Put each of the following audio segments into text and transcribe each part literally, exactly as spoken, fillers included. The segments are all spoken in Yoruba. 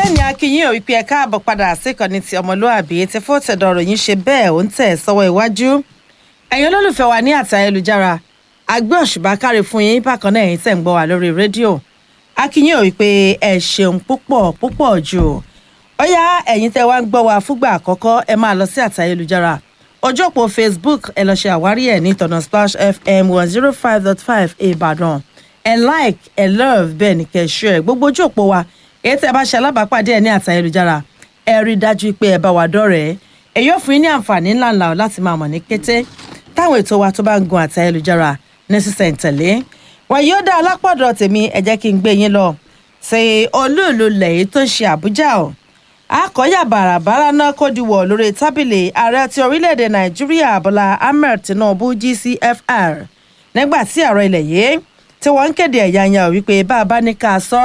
bẹ́ẹ̀ ni akínyìn ò wípé ẹ káàbọ̀ padà síkànnì ti ọmọlúàbí tí fún tẹ̀dọ̀rọ̀ yín ṣe bẹ́ẹ̀ ó ń tẹ̀ sọ́wọ́ iwájú ẹ̀yin olólùfẹ́ wa ní àti ayélujára agbé òṣùbà káre fún yín bákan náà ẹ̀yin tẹ̀ ń gbọ́ wa lórí rédíò akínyìn ò wípé ẹ ṣeun púpọ̀ púpọ̀ jù ó yá ẹ̀yin tẹ́ wá ń gbọ́ wa fúgbà àkọ́kọ́ ẹ máa lọ sí àti ayélujára ojú òpó Facebook ẹ lọ ṣe àwárí ẹ̀ ní ìtọ̀nà Splash F M one zero five dot five Ìbàdàn ẹ like ẹ love bẹ́ẹ̀ ni kẹ́ share gbogbo ojú òpó wa èyí tí ẹ bá ṣe alábàápàdé ẹ ní àti ayélujára ẹ rí i dájú pé ẹ bá wa dọ́rẹ̀ẹ́ èyí ò fún yín ní àǹfààní ńláńlá láti máa mọ̀ ní kété táwọn ètò wa tó bá ń gun àti ayélujára ní sísẹ̀ǹtẹ̀lé wọn yóò dá alápọ̀dọ̀ tèmi ẹ jẹ́ kí n gbé yín lọ ṣe olúùlú lẹ́yìn tó ń ṣe Àbújá o àkọ́yà bàràbàrà náà kó diwọ̀ lórí tábìlì ààrẹ ti orílẹ̀-èdè Nàìjíríà Bọ́lá Ahmed Tinubu G C F R nígbà tí ààrẹ ilẹ̀ yìí tí wọ́n ń kéde ẹ̀yàyà wípé bá a bá ní ká sọ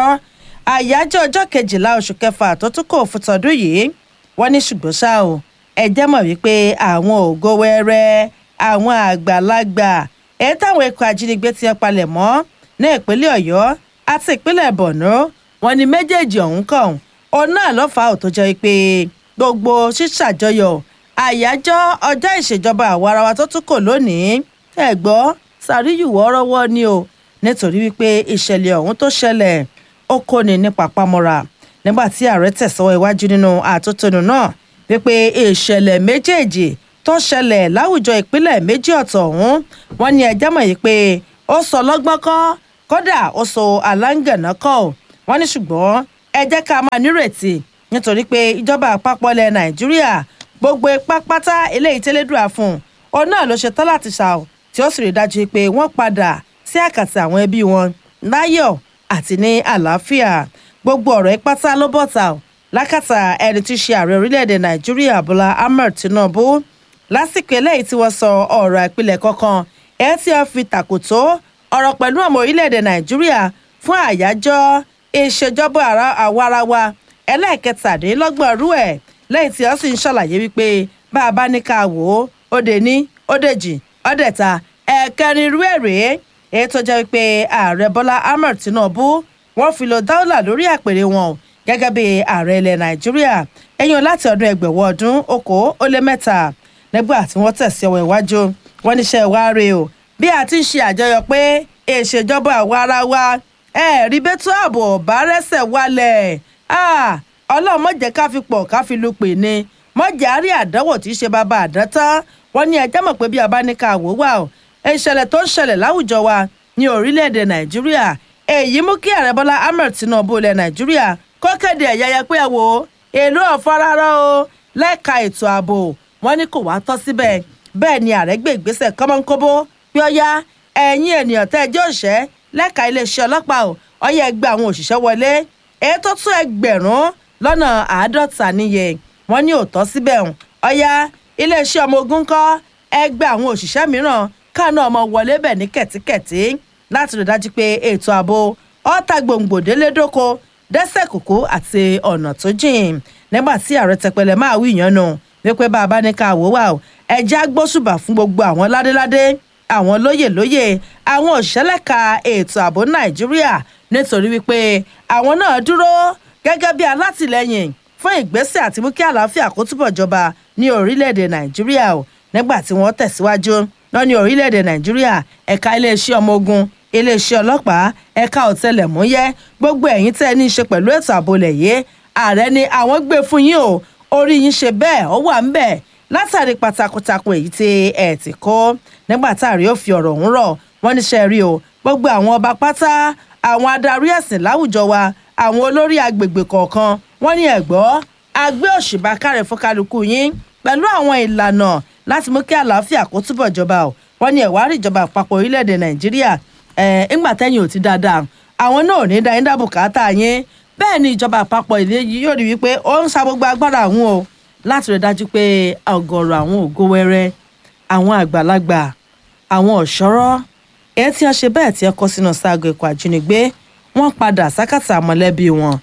àyájọ́ ọjọ́ kejìlá oṣù kẹfà tó tún kò fún tọdún yìí wọ́n ní ṣùgbọ́n ṣá o ẹ jẹ́ mọ̀ wípé àwọn ògo wẹ́rẹ́ àwọn àgbàlagbà èyí táwọn ikọ̀ ajínigbé ti palẹ̀ mọ́ ní ìpínlẹ̀ Ọ̀yọ́ àti ìpínlẹ̀ Borno wọ́n ní méjèèjì ọ̀hún kàn òun náà ló fà á tó jẹ́ pé gbogbo ṣíṣàjọyọ̀ àyájọ́ ọjọ́ ìṣèjọba àwarawa tó tún kò lónìí ẹ gbọ́ sàríyùwọ́ rọ́wọ́ ni o nítorí wípé ìṣẹ̀lẹ̀ ọ̀hún tó ṣẹlẹ̀ ó kóni ní pàpamọ́ra nígbà tí ààrẹ tẹ̀sọ́wọ́ iwájú nínú àtótónu náà wípé ìṣẹ̀lẹ̀ méjèèjì tó ṣẹlẹ̀ láwùjọ ìpínlẹ̀ méjì ọ̀tọ̀ ọ̀hún wọ́n ní ẹjẹ́ mọ̀ yìí pé ó sọ lọ́gbọ́n kọ́ kódà ó sọ aláǹgànná kọ́ wọ́n ní ṣùgbọ́n ẹ jẹ́ ká máa nírètí nítorí pé ìjọba àpapọ̀ ilẹ̀ Nàìjíríà gbogbo ipá pátá eléyìí tẹ́lẹ̀dúrà fún òun náà ló ṣe tán láti ṣà tí ó sì rí dájú pé wọ́n padà sí àkàtà àwọn ẹbí wọn láyọ̀ àti ní àlàáfíà gbogbo ọ̀rọ̀ ìpátá ló bọ̀tà lákàtà ẹni tí í ṣe ààrẹ orílẹ̀-èdè Nàìjíríà Bọ́lá Ahmed Tinubu lásìkò eléyìí tí wọ́n sọ ọ̀rọ̀ ìpìlẹ̀ kankan ẹ̀ tí wọ́n fi tàkòtò ọ̀rọ̀ pẹ̀lú ọmọ orílẹ̀-èdè Nàìjíríà fún àyájọ́ ìṣèjọba àwarawa ẹlẹ́ẹ̀kẹtàdínlọ́gbọ̀n rú ẹ̀ lẹ́yìn tí wọ́n sì ń ṣàlàyé wípé bá a bá ní ká wò ó ó dé ní ó dèjì ó dẹ̀ta ẹ̀ẹ̀kẹrin rú ẹ̀ rèé èyí tó jẹ́ wípé ààrẹ Bọ́lá Ahmed Tinubu wọ́n fi lọ dáúlà lórí àpèrè wọn gẹ́gẹ́ bí ààrẹ ilẹ̀ Nàìjíríà ẹ̀yìn láti ọdún ẹgbẹ̀wọ̀ ọdún okòó ó lé mẹ́ta nígbà tí wọ́n tẹ̀sí ọwọ́ iwájú wọn níṣẹ́ wa rè o bí a ti ń ṣe àjọyọ̀ pé ìṣèjọba àwa ara wa ẹ̀ rí bẹ́tú ààbò ọ̀bá rẹ́sẹ̀ wálẹ̀ Ọlọ́run má jẹ́ ká fi pọ̀ ká fi lupè ni mọ́jà àrí àdánwò tí í ṣe bàbá àdántán wọ́n ní ẹjẹ́ mọ̀ pé bí a bá ní ká wò wá o ìṣẹ̀lẹ̀ tó ń ṣẹlẹ̀ láwùjọ wa ní orílẹ̀-èdè Nàìjíríà èyí mú kí ààrẹ Bọ́lá Ahmed Tinubu ilẹ̀ Nàìjíríà kó kéde ẹ̀yẹyẹ pé ẹ wò ó èlò ọ̀fararọ́ o lẹ́ka ètò ààbò wọn ní kò wá tọ́ síbẹ̀ bẹ́ẹ̀ ni ààrẹ gbé ìgbésẹ̀ kọ́mọ́nkóbó pé ọ̀yá ẹ̀yin ènìyàn tẹ́ ẹ jẹ́ òṣẹ́ lẹ́ka iléeṣẹ́ ọlọ́pàá o ọ̀yá ẹgbẹ́ àwọn òṣìṣẹ́ wọlé èyí tó tún ẹgbẹ̀rún lọ́nà àádọ́ta níye wọn ní òótọ́ síbẹ̀ ọ̀yá iléeṣẹ́ ọmọ ogun kọ́ ẹgbẹ́ àwọn òṣìṣẹ́ mìíràn káàánú ọmọ wọlé bẹ̀ ní kẹ̀tíkẹ̀tí láti rí dájú pé ètò ààbò ọ̀tá gbòǹgbò délé dóko dẹ́sẹ̀ kòkó àti ọ̀nà tó jìn nígbà tí ààrẹ tẹpẹlẹ máa wí ìyànnù wípé bá a bá ní ká wò wá o ẹjẹ́ agbóṣùbà fún gbogbo àwọn ládéládé àwọn lóyè lóyè àwọn òṣìṣẹ́lẹ̀ka ètò ààbò Nàìjíríà nítorí wípé àwọn náà dúró gẹ́gẹ́ bí alátìlẹyìn fún ìgbésẹ̀ àti mú kí àlàáfíà kó túbọ̀ jọba ní orílẹ̀-èdè Nàìjíríà o nígbà tí wọ́n tẹ̀síwájú náà ní orílẹ̀-èdè Nàìjíríà ẹ̀ka iléeṣẹ́ ọmọ ogun iléeṣẹ́ ọlọ́pàá ẹ̀ka ọ̀tẹlẹ̀múyẹ́ gbogbo ẹ̀yin tẹ́ ẹ ní í ṣe pẹ̀lú ètò ààbò lẹ̀yẹ ààrẹ ni àwọn gbé fún yín o orí yín ṣe bẹ́ẹ̀ ó wà ń bẹ̀ látàrí pàtàkùtàkùn èyí tí ẹ̀ ti kó nígbà táàrí ó fi ọ̀rọ̀ ọ̀hún rọ̀ wọ́n níṣẹ́ rí o gbogbo àwọn ọba pátá àwọn adarí ẹ̀sìn láwùjọ wa àwọn olórí agbègbè kọ̀ọ̀kan wọ́n ní ẹ̀gbọ́ agbé òṣìbà kárẹ̀ fún kálukú yín pẹ̀lú àwọn ìlànà láti mú kí àlàáfíà kó túbọ̀ jọba o wọ́n ní ẹ̀wárí ìjọba àpapọ̀ orílẹ̀-èdè Nàìjíríà ẹ̀ ńgbà tẹ́yìn ò ti dáadáa àwọn náà ò ní dá yín dá bùkátà yín bẹ́ẹ̀ ni ìjọba àpapọ̀ ilé yìí yóò rí wípé ó ń sa gbogbo agbára àwọn o láti rí dájú pé ọ̀gọ̀rọ̀ àwọn ògo wẹ́rẹ́ àwọn àgbàlagbà àwọn ọ̀ṣọ́rọ́ ẹ̀ tí wọ́n ṣe bẹ́ẹ̀ tí wọ́n kó sínú ságo ikọ̀ àjínigbé wọ́n padà sákàtà mọ̀lẹ́bí wọn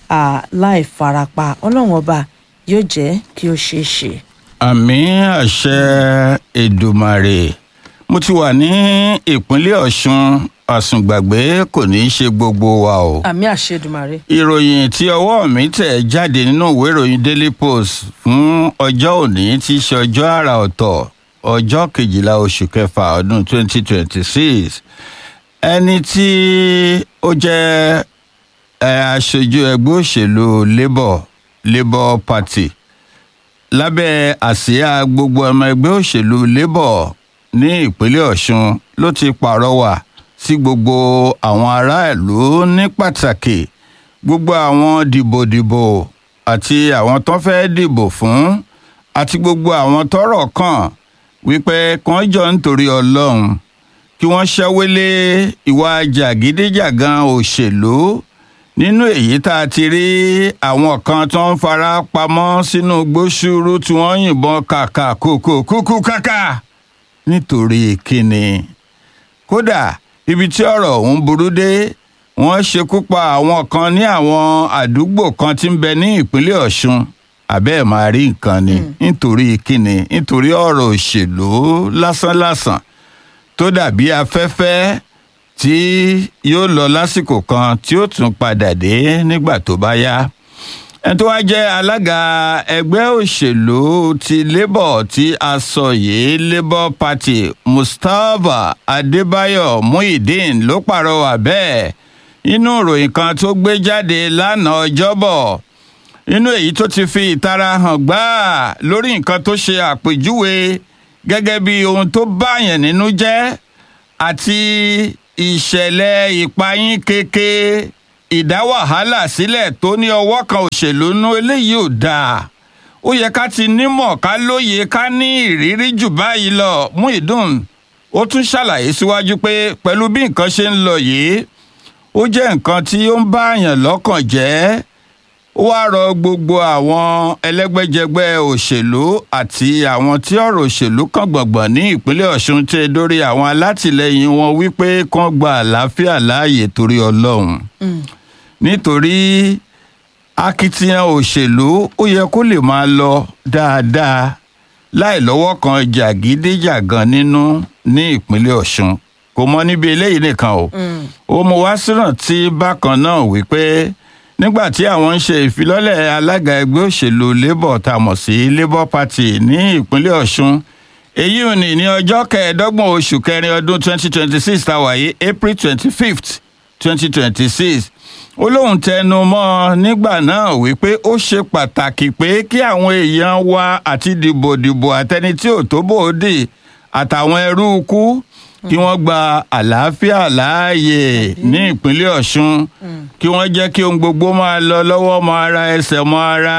láì farapa Ọlọ́run ọba yóò jẹ́ kí ó ṣeé ṣe. àmín àṣẹ Èdùmàrè mo ti wà ní ìpínlẹ̀ Ọ̀ṣun àsùngbàgbé kò ní í ṣe gbogbo wa o. àmì àṣedùmarè. ìròyìn tí ọwọ́ mi tẹ̀ jáde nínú ìwé ìròyìn Daily Post fún ọjọ́ òní tí í ṣe ọjọ́ àrà ọ̀tọ̀ ọjọ́ kejìlá oṣù kẹfà ọdún twenty twenty-six ẹni tí ó jẹ́ aṣojú ẹgbẹ́ òṣèlú Labour Labour Party lábẹ́ àsíá gbogbo ọmọ ẹgbẹ́ òṣèlú Labour ní ìpínlẹ̀ Ọ̀ṣun ló ti pàrọwà sí gbogbo àwọn aráàlú ní pàtàkì gbogbo àwọn dìbòdìbò àti àwọn tó fẹ́ dìbò fún àti gbogbo àwọn tọ́rọ̀ kàn wípé kàn jọ nítorí Ọlọ́run kí wọ́n ṣẹ́wélé ìwà jàgídíjàgan òṣèlú nínú èyí tá a ti rí àwọn kan tó ń fara pamọ́ sínú gbóṣùrú tí wọ́n yìnbọn kàkà kòkò kúkú kàkà nítorí kíni. kódà ibi tí ọ̀rọ̀ ọ̀hún burú dé wọ́n ṣekú pa àwọn kan ní àwọn àdúgbò kan tí ń bẹ ní ìpínlẹ̀ Ọ̀ṣun àbẹ́ẹ̀ máa rí nǹkan ni nítorí kíni nítorí ọ̀rọ̀ òṣèlú lásánlásán tó dàbí afẹ́fẹ́ tí yóò lọ lásìkò kan tí ó tún padà dé nígbà tó bá yá. ẹni tó wá jẹ́ alága ẹgbẹ́ òṣèlú ti Labour tí a sọ yìí Labour Party Mustapha Adébáyọ̀ Muideen ló pàrọwà bẹ́ẹ̀ nínú ìròyìn kan tó gbé jáde lánàá ọjọ́bọ̀ nínú èyí tó ti fi ìtara hàn gbáà lórí nǹkan tó ṣe àpèjúwe gẹ́gẹ́ bí ohun tó báyàn nínú jẹ́ àti ìṣẹ̀lẹ̀ ìpayín keke ìdá wàhálà sílẹ̀ tó ní ọwọ́ kan òṣèlú nú eléyìí ò dáa ó yẹ ká ti nímọ̀ ká lóye ká ní ìrírí jù báyìí lọ. Muideen ó tún ṣàlàyé síwájú pé pẹ̀lú bí nǹkan ṣe ń lọ yìí ó jẹ́ nǹkan tí ó ń báyàn lọ́kàn jẹ́ ó wá rọ gbogbo àwọn ẹlẹ́gbẹ́jẹgbẹ́ òṣèlú àti àwọn tí ọ̀rọ̀ òṣèlú kàn gbọ̀ngbọ̀n ní ìpínlẹ̀ Ọ̀ṣun tẹ́ dórí àwọn alátìlẹyìn wọn wípé kán gba àlàáfíà láàyè torí Ọlọ́run nítorí akitiyan òṣèlú ó yẹ kó lè máa lọ dáadáa láì lọ́wọ́ kan jàgídíjàgan nínú ní ìpínlẹ̀ Ọ̀ṣun kò mọ níbi eléyìí nìkan o ó mú wá sírántí bákan náà wípé nígbà tí àwọn ń ṣe ìfilọ́lẹ̀ alága ẹgbẹ́ òṣèlú Labour tá a mọ̀ sí Labour Party ní ìpínlẹ̀ Ọ̀ṣun èyí ò ní ní ọjọ́ kẹẹ̀ẹ́dọ́gbọ̀n oṣù kẹrin ọdún twenty twenty-six tá a wà yìí April twenty-fifth twenty twenty-six ó lóun tẹnu mọ́ nígbà náà wípé ó ṣe pàtàkì pé kí àwọn èèyàn wa àti dìbòdìbò àtẹni tí ò tó bòódì àtàwọn ẹrú ikú kí wọ́n gba àlàáfíà láàyè ní ìpínlẹ̀ Ọ̀ṣun kí wọ́n jẹ́ kí ohun gbogbo máa lọ lọ́wọ́ mọ́ ara ẹsẹ̀ mọ́ ara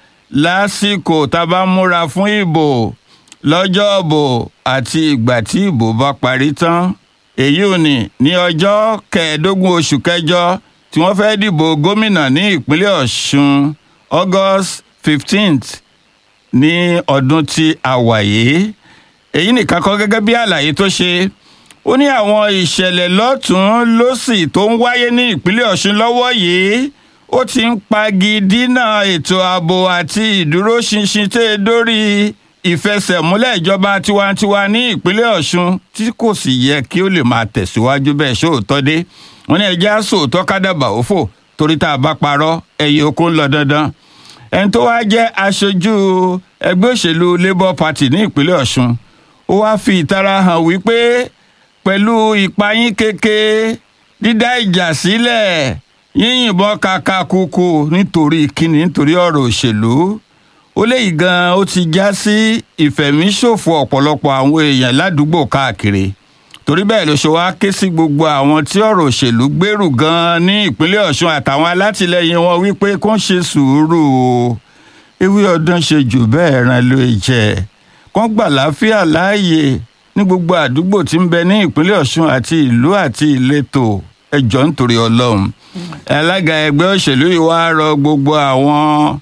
lásìkò tá a bá múra fún ìbò lọ́jọ́ ìbò àti ìgbà tí ìbò bá parí tán èyí ò ní ní ọjọ́ kẹẹ̀ẹ́dógún oṣù kẹjọ tí wọ́n fẹ́ dìbò gómìnà ní ìpínlẹ̀ Ọ̀ṣun August fifteenth ní ọdún tí a wà yìí èyí nìkan kọ́ gẹ́gẹ́ bí àlàyé tó ṣe ó ní àwọn ìṣẹ̀lẹ̀ lọ́tún lósì tó ń wáyé ní ìpínlẹ̀ Ọ̀ṣun lọ́wọ́ yìí ó ti ń pagi dínà ètò ààbò àti ìdúróṣinṣin tẹ́ dórí ìfẹsẹ̀múlẹ̀ ìjọba tiwantiwa ní ìpínlẹ̀ Ọ̀ṣun tí kò sì yẹ kí ó lè máa tẹ̀síwájú bẹ́ẹ̀ sóòótọ́ dé wọ́n ní ẹjẹ́ àsòótọ́ kádàbà òfò torí tá a bá parọ́ ẹ̀yẹ oko ń lọ dandan. ẹni tó wá jẹ́ aṣojú ẹgbẹ́ òṣèlú Labour Party ní ìpínlẹ̀ Ọ̀ṣun ó wá fi ìtara hàn wípé pẹ̀lú ìpayín keke dídá ìjà sílẹ̀ yíyìnbọn kàkàkùkù nítorí kíni nítorí ọ̀rọ̀ òṣèlú ó léyìí gan ó ti já sí ìfẹ̀míṣòfò ọ̀pọ̀lọpọ̀ àwọn èèyàn ládùúgbò káàkiri torí bẹ́ẹ̀ ló ṣe wá ké sí gbogbo àwọn tí ọ̀rọ̀ òṣèlú gbèrú gan ní ìpínlẹ̀ Ọ̀ṣun àtàwọn alátìlẹyìn wọn wípé kó ń ṣe sùúrù o ewé ọdún ṣe jù bẹ́ẹ̀ ràn ló jẹ kó gbà láfíà láàyè ní gbogbo àdúgbò tí ń bẹ ní ìpínlẹ̀ Ọ̀ṣun àti ìlú àti ìletò ẹjọ́ nítorí Ọlọ́run alága ẹgbẹ́ òṣèlú yìí wá rọ gbogbo àwọn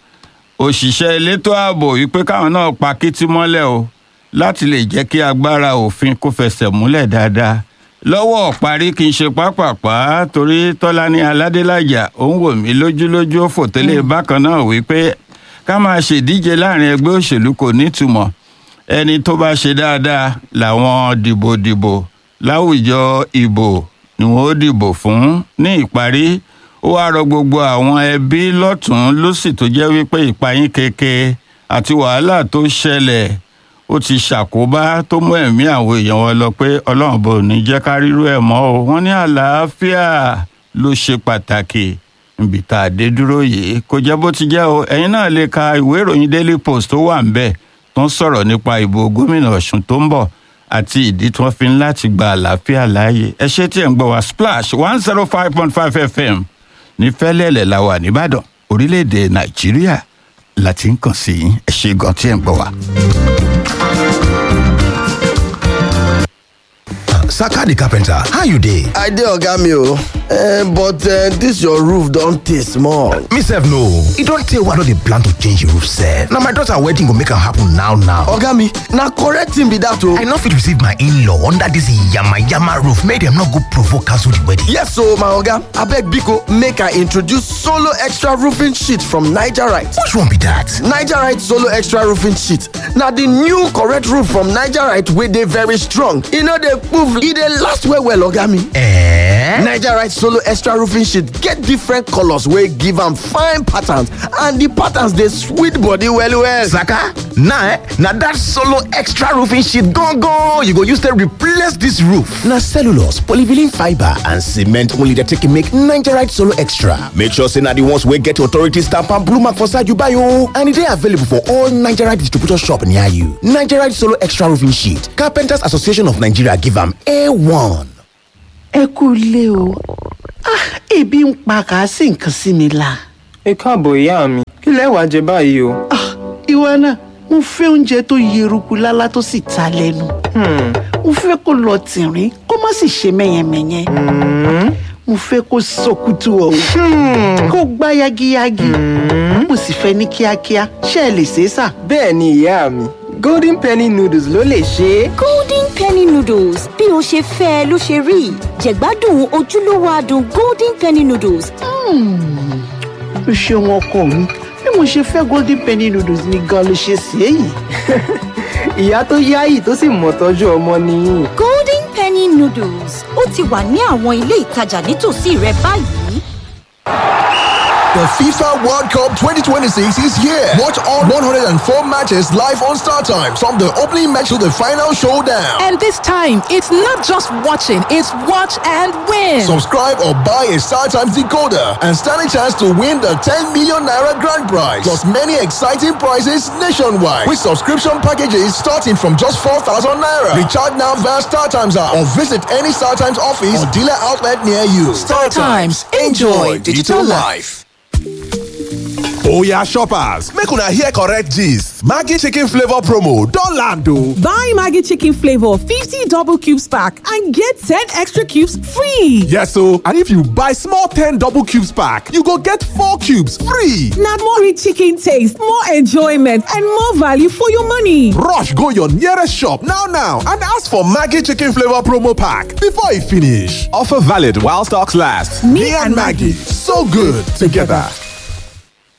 òṣìṣẹ́ elétò ààbò wípé káwọn náà pa kítí mọ́lẹ̀ o láti lè jẹ́ kí agbára òfin kó fẹsẹ̀ múlẹ̀ dáadáa lọ́wọ́ parí kì í ṣe pápápá torí Tọ́lání Aládélájà òun wò mí lójúlójú ó fòtẹ́lẹ̀ bákan náà wípé ká máa ṣèdíje láàrin ẹgbẹ́ òṣèlú kò nítumọ̀ ẹni tó bá ṣe dáadáa làwọn dìbòdìbò láwùjọ ìbò ni wọ́n ó dìbò fún. Ní ìparí ó wá rọ gbogbo àwọn ẹbí lọ́tùn-ún lósì tó jẹ́ wípé ìpayín keke àti wàhálà tó ṣẹlẹ̀ ó ti ṣàkóbá tó mú ẹ̀mí àwọn èèyàn wọn lọ pé ọlọ́run bò ní jẹ́ ká rírú ẹ̀ mọ́ o. Wọ́n ní àlàáfíà ló ṣe pàtàkì níbi tá a dé dúró yìí. Kò jẹ́ bó ti jẹ́ o, ẹ̀yin náà lè ka ìwé ìròyìn Daily Post tó wà ńbẹ̀ tó ń sọ̀rọ̀ nípa ìbò gómìnà Ọ̀ṣun tó ń bọ̀ àti ìdí tí wọ́n fi ń láti gba àlàáfíà láàyè. Ẹ ṣé tí ẹ̀ ń gbọ́ wa Splash one zero five point five F M ní Fẹ́lẹ́lẹ̀ la wà nìbàdàn, orílẹ̀-èdè Nàìjíríà láti ń kàn sí yín. Ẹ ṣé gan tí ẹ̀ ń gbọ́ wa. Saka the carpenter, how you dey? I dey oga mi o, uh, but uh, this your roof don tey small. Me sef no, e don tey wey I no dey plan to change the roof sef. Na my daughter wedding go make am happen now now. Oga mi, na correct thing be that o. I no fit receive my in-law under this yama yama roof make dem no go provoke cancel the wedding. Yes o, my oga, abeg biko make I introduce Solo Extra Roofing Sheet from Nigerite. Which one be that? Nigerite Solo Extra Roofing Sheet na the new correct roof from Nigerite wey dey very strong. E no dey poof, e dey last well well oga mi. Eh? Nigerite Solo Extra Roofing Sheet get different colors wey give am fine patterns and the patterns dey sweet body well well. Saka, na eh, na that Solo Extra Roofing Sheet gongo you go use to replace this roof. Na cellulose, polyvinyl fibre and cement only dey take make Nigerite Solo Extra. Make sure say na the ones wey get authority stamp and blue mark for side you buy o. And e dey available for all Nigerite distributor shop near you. Nigerite Solo Extra Roofing Sheet, Carpenters Association of Nigeria give am A one. Ẹ kú ilé o. Ah, ebi ń pa kà sí nǹkan sí mi la. Ẹ káàbọ̀ ìyá mi, kí lẹ wá jẹ báyìí o? Ah, ìwọ náà, mo fẹ́ oúnjẹ tó yeruku lálá tó sì ta lẹ́nu. Mo fẹ́ kó lọ tìrín, kó má sì ṣe mẹ́yẹmẹ́yẹ. Mo fẹ́ kó sọkútù ọ̀hún, kó gbá yagiyagi. Mo sì fẹ́ ní kíákíá, ṣé ẹ lè ṣe é sà? Bẹ́ẹ̀ ni ìyá mi, Golden Penny Noodles ló lè ṣe é. Golden Penny Noodles bí o ṣe fẹ́ ló ṣe rí. Jẹ̀gbádùn ojúlówó adùn Golden Penny Noodles. O ṣeun ọkọ mi, bí mo ṣe fẹ́ Golden Penny Noodles ni gan ló ṣe ṣe é yìí. Ìyá tó yáyì tó sì mọ̀ tọ́jú ọmọ nìyí. Golden Penny Noodles ó ti wà ní àwọn ilé ìtajà nítòsí rẹ báyìí. The FIFA World Cup twenty twenty-six is here. Watch all one hundred four matches live on Star Times from the opening match to the final showdown. And this time, it's not just watching, it's watch and win. Subscribe or buy a Star Times decoder and stand a chance to win the ten million naira grand prize. Plus many exciting prizes nationwide with subscription packages starting from just four thousand naira. Recharge now via Star Times app or visit any Star Times office or dealer outlet near you. Star Times, enjoy digital life. Oya shoppers, make una hear correct gist. Maggi chicken flavor promo don land o. Buy Maggi chicken flavor fifty double cubes pack and get ten extra cubes free. Yes o, and if you buy small ten double cubes pack, you go get four cubes free. Na more rich chicken taste, more enjoyment and more value for your money. Rush go your nearest shop now now and ask for Maggi chicken flavor promo pack before e finish. Offer valid while stocks last. Me, Me and Maggi, so good together.